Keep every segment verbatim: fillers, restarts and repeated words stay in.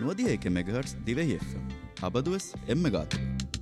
ನುವದಿಯ ಏಕೆ megahertz ದಿವೆ F ಅಬದುವೆಸ್ ಎಮ್ಮೆಗಾತು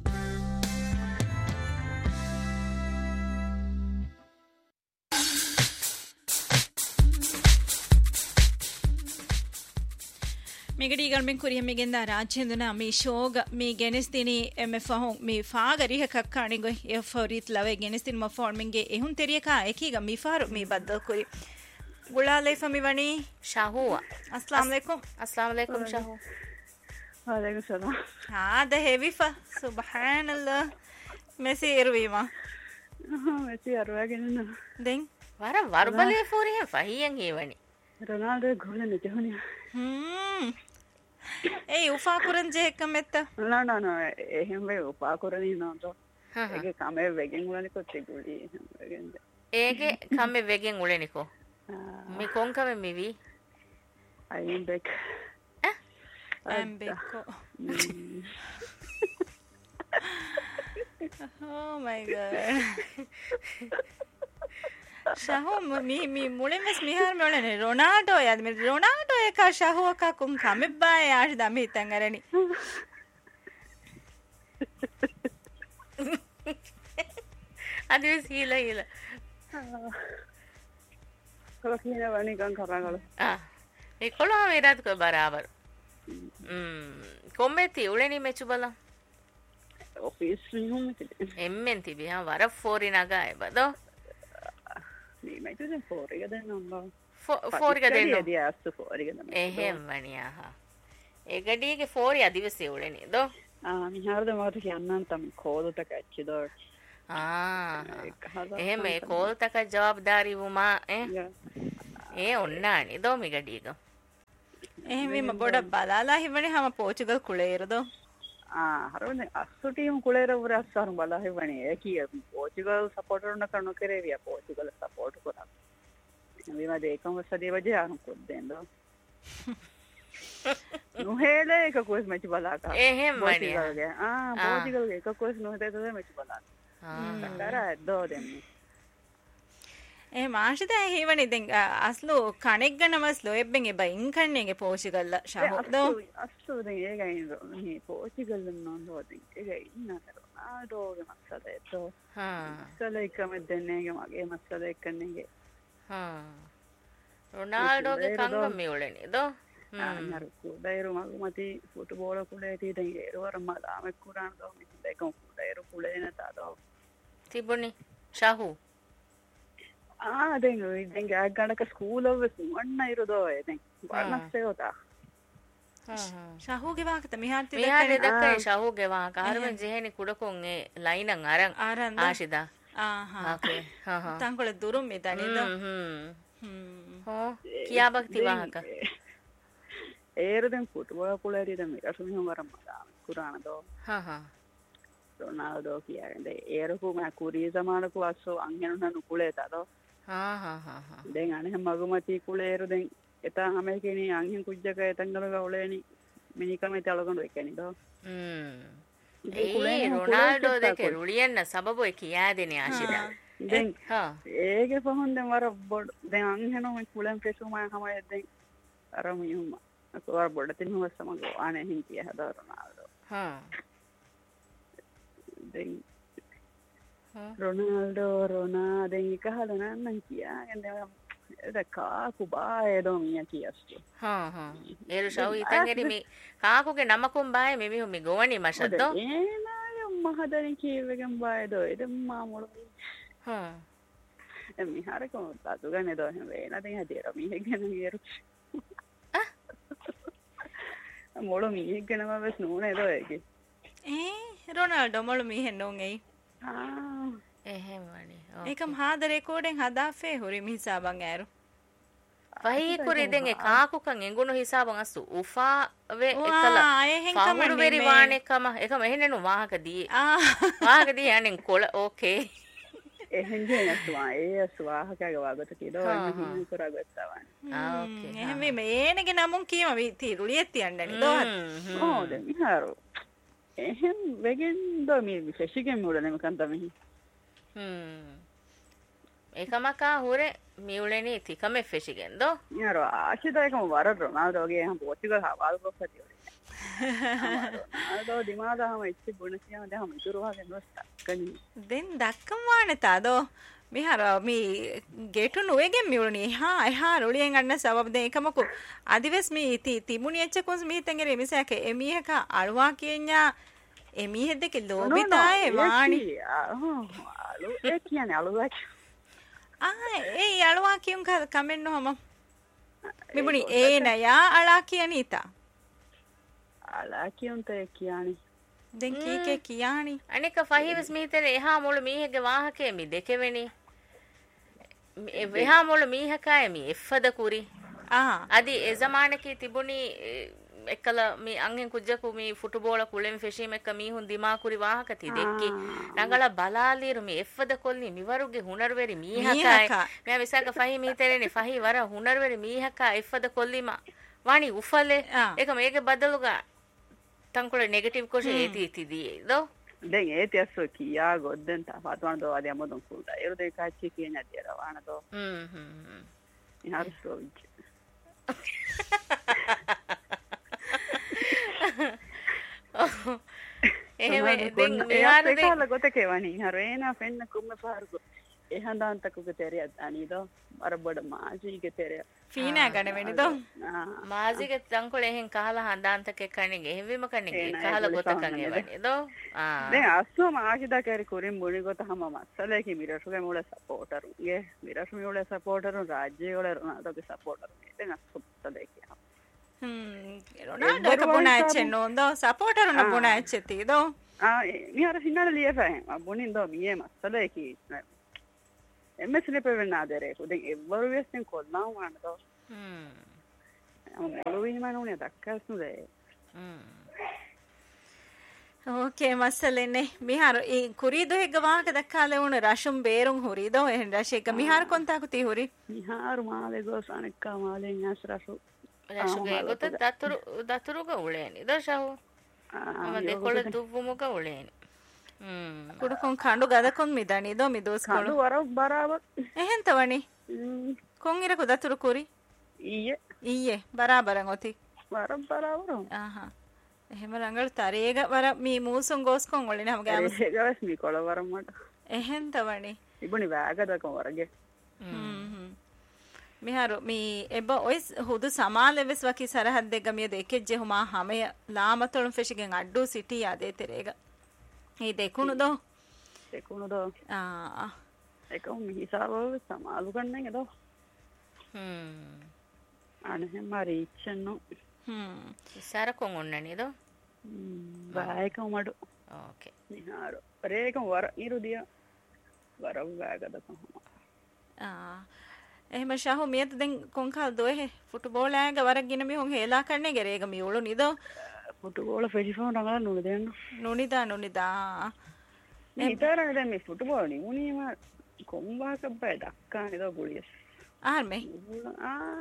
මිගඩීගල් මෙන් කුරිය මෙගෙන්ද රාජ්‍යඳුන මේ ෂෝග මේ ගෙනස්තිනි එම ෆහොන් මේ ෆාගරිහ කක්කාණි ගො එ ෆෝරිත් ලවේ ගෙනස්තින ම ෆෝර්මින්ගේ එහුන් තෙරියකා එකීග මේ ෆාරු මේ බද්දල් කුරි ගුලාලේ ෆමි වනි ෂාහුවා अस्सलाम वालेकुम अस्सलाम वालेकुम ෂාහු वालेकुम सलाम हाँ द हेवीफा सुबहानल्लाह මෙසි ඉරුවීමා මෙසි අරවාගෙන දැන් වර වර්බලේ ෆෝරිය ෆහියන් හේවනි රොනාල්ඩෝ ගෝලනේ ජොනිය හ්ම් ඒ උෆා කුරන් ජෙක මෙත්ත නෝ නෝ නෝ එහෙම වේ උපා කරන්නේ නෝ ඒකේ කමේ වෙගෙන් උලනේ කොච්චි ගුලි වෙගෙන් ඒකේ කමේ වෙගෙන් උලනිකෝ මේ කොන්කම මිවි අයින් Baig I'm Beko. Oh my god. Shahu mi mi mule mes mihar me olene Ronaldo yad me Ronaldo eka Shahu ka kun kamebba yash da me tangarani. Adis hila hila. Kalau kira wani kan karang kalau. Ah. Ekolo virat ko barabar. Hmm. Kommeti uleni mechu bala. Office room me. Emmen tibi ha wara fori naga e bado. Nee mechu den fori ga den no. Fori ga den no. Dia astu fori ga den. Ehem waniya ha. E gadige fori adivese uleni do. Ah mi harda mata kiyannan tam kodota kachchido. Ah. Ehem e kodota ka jawabdari wuma eh. E onnani do mi gadiga. එහෙම බොඩ බලාලා හිවනේ හැම පෝර්චුගල් කුලේරද ආ හරවනේ අස්සු team කුලේර උර අස්සරු බලා හිවනේ ඒ කිය පෝර්චුගල් සපෝටර් උන කරන කරේවිය පෝර්චුගල් support කරා මේවා දෙකම සදී වජේ අර කොද්දෙන්ද නොහෙලේ එක කොස් මැච් බලාකා එහෙම වනේ ආ පෝර්චුගල් එක කොස් නොහෙතේ මැච් බලාකා ආ කරා දෝ දෙන්නේ ඒ මාෂිත හේවනේ දැන් අස්ලෝ කණෙක් ගනමස්ලෝ එබ්බෙන් එබ ඉන්කන්නේගේ පෝෂිගල්ල ෂහොදෝ අස්සෝ දැන් ඒගයි මේ පෝෂිගල්ල නෝන්දෝ දැන් ඒගයි ඉන්නතර ආඩෝගේ මස්සලේ තෝ හා සලේ කම දෙන්නේගේ මගේ මස්සලේ එක්කන්නේගේ හා රොනාල්ඩෝගේ කංග මෙවලනේ දෝ ආ කුඩයිරු මගුමති ෆුට්බෝල කුඩේ තී දැන් ඒරවර මදාම කුරාන දෝ මේ දෙකම කුඩයිරු කුඩේ නතදෝ තිබුණි ෂහු Ah, then then gag ganaka school of one irudo then varnasse hota ha shahuge waakata miharti miharti dakkai shahuge waaka harwen jeheni kudakon e line an aran aran ashida aha okay ha ha tankole durum me danido hmm hmm ho kiya bakti waaka eru den football kulari den asumi homaram mada kurana do ha ha Ronaldo kiyande eru ku ma kuri zamana ku asso angenu nanu kuleta do ha ha ha ha den ane magumati kuleru den eta amerikeni anghen kujjaka etangala uleni minikame talogondo ekeni do hmm ee Ronaldo deke ruliyenna sababu e kiyadene ashida den ha ege pohon den war bod den angheno me kulen pesuma hama den aramu yuma akor bod tin huwa samago ane hin kiya hada Ronaldo ha den Ronaldo Rona den ikahala nan kiya gende da ka kuba edo miya kiyastu ha ha eru shaw itangeri me kaakuge namakum bae me mi gowani mashaddo ena yamma hadani kiyevegen bae do edem mamulu ha emi harako tatu gane do hem vena den hadera mi hegen yeru ah molo mi hegen ma ves nune do ege eh Ronaldo molo mi hen non ei ah එහෙම වනේ ඒකම හාද රෙකෝඩෙන් හදාෆේ හොරි මිහිසාබන් ඇරු වහී කුරි දෙන් ඒ කාකුකන් එඟුණු හිසාබන් අස්සු උෆා වේ එකලා පහුරු වෙරි වාණෙකම එක මෙහෙනෙනු වාහක දී ආ වාහක දී යන්නේ කොළ ඕකේ එහෙන් ජනස්වා ඒ ස්වාහකගේ වාගත කීදෝ එහෙන් කරගත්තාවන් ආ ඕකේ එහෙම මේනගේ නමුන් කීම වි තිරුලියෙත් යන්නනේ දෝහත් ඕ දැන් මිහාරෝ එහෙන් වෙගෙන් දෝ මේ විශේෂිකෙන් මුලනේ මකන් තමයි hmm ඒකමකා හොරේ මියුලෙනි තිකමෙ ෆෙෂිගෙන්දෝ යාරෝ ආශිදායකම වර රොනාල්ඩෝගේ හම් පෝර්චුගල් හවාල් කොෆතියෝ රොනාල්ඩෝ දිමාදාම ඉච්චි බුණසියම දහම ඉතුරුවාගෙන නොස්තක්කනි දෙන් දක්කම් වානතාදෝ මිහර මි ගෙටු නුවේගෙන් මියුලනි හා එහා රොලියෙන් අන්න සබබ දෙ එකමකු අදිවස් මි ති තිමුනි එච්ච කොස් මි තංගෙ මිසක එමිහක අලවා කියඤ්ඤා එමිහෙද්දක ලෝබිතායේ වාණි අලු ඒ කියන්නේ අලුවා ආ ඒ අලවා කියුන් කමෙන් නොහම මිබුනි ඒ නයා අලා කියනීතා අලා කියුන් තේ කියන්නේ දැන් කීකේ කියානි අනික ෆහිවස් මිහිතේ එහා මොළ මීහෙගේ වාහකේ මි දෙකෙවෙනි එහා මොළ මීහකයි මි එෆද කුරි ආ අදි ඒ zamaanකේ තිබුණි එකල මේ අංගෙන් කුජ්ජකු මේ ෆුටබෝල කුලෙන් ෆෙෂීම එක මීහුන් දිමා කුරි වාහකති දෙක්කි නංගල බලාලීරු මේ එෆද කොල්නි මිවරුගේ හුනර්වෙරි මීහකයි මම විසක ෆහි මිහිතේනේ ෆහි වර හුනර්වෙරි මීහකයි එෆද කොල්ලිම ವಾಣಿ ಉಫಲೆ ಏಕ ಮೇಗೆ ಬದಲುಗ ತಂಕುಳ ನೆಗೆಟಿವ್ ಕೋಶೆ ಏತಿ ಇತಿದಿ ದೋ දැන් ඒ තියස්සෝ කියා ගොද්දෙන් තා පාතවන දෝ ආදී අමොදන් කුල්ලා ඒරු දෙක කාච්චි කියන ඇතිය රවාන දෝ හ්ම් හ්ම් ඉහර්සෝ විච් එහෙම දෙන් මෙහාර දෙක ගොතකේ වණි හරේනා ෆෙන්න කුම්ම පාරුකෝ එහන්දාන්තකුගේ තෙරිය අනීදෝ අර බඩ මාජීගේ තෙරිය ෆීනා ගන වෙනිදෝ මාජීගේ තංකොල එහෙන් කහලා හන්දාන්තකේ කණිගේ එහෙවිම කණිගේ කහලා ගොතකන් එවනිදෝ ආ දැන් අස්සෝ මාජිදා කැරි කුරින් මුනි ගොත හැම මස්සලේකි මිරසුගේ මුල සපෝටරුගේ මිරසු මුල සපෝටරු රාජ්‍ය වල රොනාල්ඩෝගේ සපෝටරු දැන් අස්සෝ සලේකි හ්ම් රොනාල්ඩෝ කපුනාච්චෙන්නෝ දෝ සපෝටරු නපුනාච්චෙතිදෝ ආ මිහර හින්නල ලියෆෑ මුනින් දෝ මියේ මස්සලේකි එම්එස්නේ පෙවෙනාදරේ උදේ එවරු වෙස්ෙන් කොල්ලා වන්නදෝ හ්ම් අම මොළවින්මනුනේ දක්කස්නුදේ හ්ම් ඕකේ මස්සලෙන්නේ මිහාර ඒ කුරීදෝ එක වාහක දක්කාලේ උන රෂම් බේරුම් හුරීදෝ එහෙන් රෂේක මිහාර කොන්තාකු තී හුරි මිහාර මාලේ ගෝ සානක්කා මාලේ ඥාස් රෂු රෂුගේ ගොත දතුරු දතුරුක උලේනි දශහු අම දෙකොළ දුව්වමුක උලේනි ಹ್ಮ್ ಕುಡುಕೊಂಡ್ ಕಂಡು ಗದಕೊಂಡ್ ಮಿದಾನಿ ದೋ ಮಿ ದೋಸ್ ಕಂಡು ವರ ಬರಾಬರ್ ಎಹೆನ್ ತವಣಿ ಕೊಂಗಿರ ಕುದ ತುರುಕುರಿ ಈಯೆ ಈಯೆ ಬರಾಬರ ಗೊತಿ ವರ ಬರಾಬರ ಆಹಾ එහෙම රංගල් තරේග වර මී මූසුන් ගෝස්කොන් වලින හැම ගාම ඒගවස් මී කොළ වර මට එහෙන් තවණි ඉබුනි වැගදක වරගේ හ්ම් හ්ම් මිහරු මී එබ ඔයිස් හුදු සමාලෙවස් වකි සරහත් දෙග මිය දෙකෙජ්ජේ හුමා හැමය ලාමතොලුන් ෆෙෂිගෙන් අඩ්ඩු සිටි ආදේ තෙරේග ඒ දෙකුණුදෝ දෙකුණුදෝ ආ එකම මිහිසාව සමාලු ගන්න නේද හ්ම් අනේ මාරි ඉච්චන්නෝ හ්ම් ඉස්සර කොන් ඔන්න නේද හ්ම් බායකම මඩ ඕකේ නිහාර රේකම වර ඉරුදිය වර වැගද කොහොම ආ එහෙම ෂහු මියත් දැන් කොන්කල් දොයේ ෆුට්බෝල් ආයක වරක් ගින මි හොන් හේලා කන්නේ ගරේක මි උළු නිදෝ ෆුටබෝල ෆෙෂිෆෝන් රංගලා නුනේ දෙන්න නුනිදා නුනිදා නිතරම දැන් මේ ෆුටබෝල් නිමුනීම කොම්වාක බය දක්කා නේද ගුලියස් ආර්මේ ආ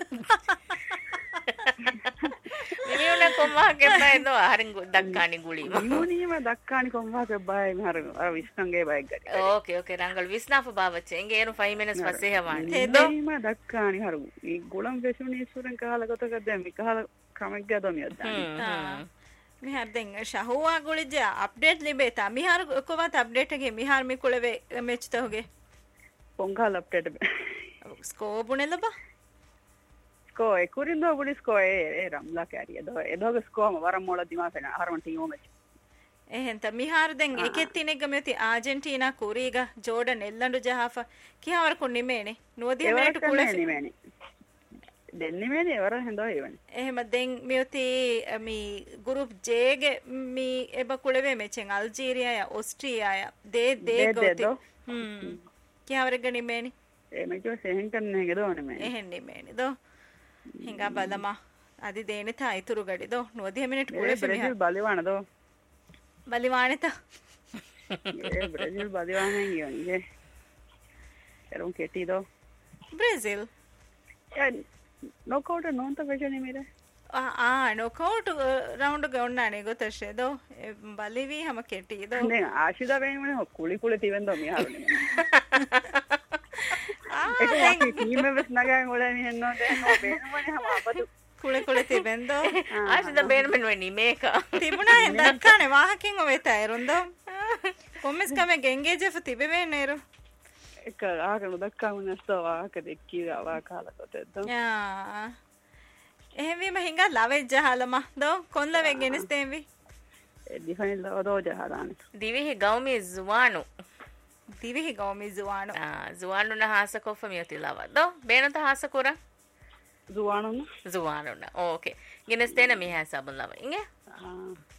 නිමුන කොම්වාක බය දෝ හරින් දක්කානි ගුලීම නිමුනීම දක්කානි කොම්වාක බය මහර අර විස්නංගේ බය ගරි ඕකේ ඕකේ රංගල් විස්නාෆ බාවච්ච එංගේ එනු five minutes පස්සේ හවන්නේ නිමුනීම දක්කානි හරු මේ ගොලම් ෆෙෂුනි සුරන් කාලා ගතක දැන් මේ කාලා කමක් ගදෝ මියද්දා මිහාර දෙන් ෂහුවා ගුලිජ අප්ඩේට් ලිබේතා මිහාර කොවත් අප්ඩේට් එකේ මිහාර මි කුලවේ මෙච් තෝගේ පොංගල් අප්ඩේට් ස්කෝ බුනෙලබ ස්කෝ ඒ කුරින්දෝ බුනි ස්කෝ ඒ ඒ රම්ලා කැරිය දෝ එදෝගේ ස්කෝම වරම් මොළ දිමා ෆෙන හරවන් ටීම් මෙච් එහෙන්ත මිහාර දෙන් එකෙත් තිනෙග්ග මෙති ආජන්ටිනා කුරීග ජෝඩන් එල්ලඬු ජහාෆා කියාවර කො නිමේනේ නුවදී මේට කුලේ නිමේනේ දෙන්නෙමේනේ වර හඳෝ එවනේ එහෙම දෙන් මියුති මි ගෲප් ජේ ගේ මි එබ කුලවේ මෙචෙන් අල්ජීරියා ය ඕස්ට්‍රියා ය දේ දේ ගොති හ්ම් කියාවර ගනිමේනේ එමෙජෝ සෙහෙන් කන්නේ ගදෝනේ මේ එහෙන් නිමේනේ දෝ හිඟා බලමා අදි දේනේ තා ඉතුරු ගඩි දෝ නොදී මිනිට් කුලේ බ්‍රසීල් බලිවාන දෝ බලිවානෙත ඒ බ්‍රසීල් බලිවානෙන් කියන්නේ එරුන් කෙටි දෝ බ්‍රසීල් නොකೌಟ್ ನೋಂತ ವೆಜನೆ ಮೇರೆ ಆ ಆ ನೋಕೌಟ್ ರೌಂಡ್ ಗೌಣ್ಣಾನೆ ಗೊತ್ತಷ್ಟೇದೋ ಬಲಿವಿ ಹಮ ಕೆಟ್ಟಿದೋ ನೆ ಆಶಿದಾ ಬೇನೆ ಕುಳಿ ಕುಳಿ ತಿವೆಂದೋ ಮಿ ಹಾರುನೆ ඒක ටීම් මෙම්බර්ස් නගන් වල මෙහෙන්නෝ දැන් ඔය බේනමනේ හැම අපතු කුලේ කුලේ තිබෙන්දෝ ආශිත බේනමෙන් වෙන්නේ මේක තිබුණා දක්කානේ වාහකින් ඔය තයරුන්දෝ කොම්මස් කම ගෙන්ගේජ් ෆ තිබෙන්නේ නේරු ඒක ආගම දක්කාම නැස්තෝ වාහක දෙක්කීවා වාකාලකොතෙද්දෝ යා එහෙම වීම හිඟා ලවෙජ් ජහලම දෝ කොන්ල වෙගෙනස්තේවි දිෆයින් ලවදෝ ජහලානේ දිවිහි ගෞමි ජුවානු දිවිහි ගෞමි ජුවානු ආ ජුවානු න ಹಾಸ ಕೊಫ ಮಿಯತಿಲವ ದೋ ಬೇನಂತ ಹಾಸ ಕೊರ ಜುವಾನುನ ಜುವಾನುನ ಓಕೆ ಗಿನಸ್ತೇನ ಮಿ ಹಾಸ ಬಲ್ಲವ ಇಂಗೆ ಆ